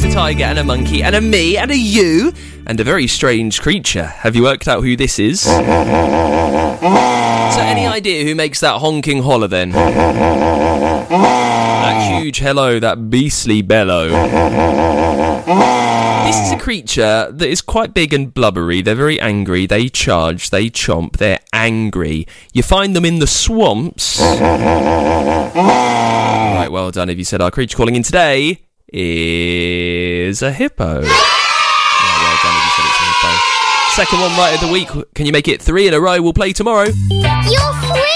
There's a tiger and a monkey and a me and a you and a very strange creature. Have you worked out who this is? So any idea who makes that honking holler then? That huge hello, that beastly bellow. This is a creature that is quite big and blubbery. They're very angry. They charge. They chomp. They're angry. You find them in the swamps. Right, well done. If you said our creature calling in today is a hippo. Yeah, well done if you said it's a hippo. Second one right of the week. Can you make it 3 in a row? We'll play tomorrow. You're